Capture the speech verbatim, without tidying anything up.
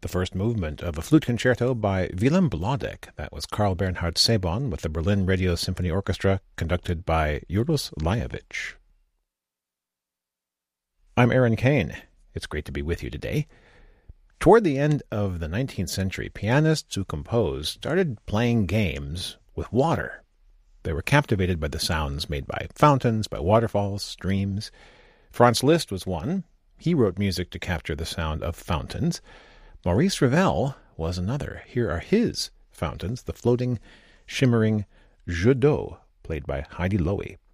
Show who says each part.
Speaker 1: the first movement of a flute concerto by Willem Blodek. That was Carl Bernhard Sebon with the Berlin Radio Symphony Orchestra, conducted by Juros Lajovic. I'm Aaron Kane. It's great to be with you today. Toward the end of the nineteenth century, pianists who composed started playing games with water. They were captivated by the sounds made by fountains, by waterfalls, streams. Franz Liszt was one. He wrote music to capture the sound of fountains. Maurice Ravel was another. Here are his fountains, the floating, shimmering jeux d'eau, played by Heidi Loewy.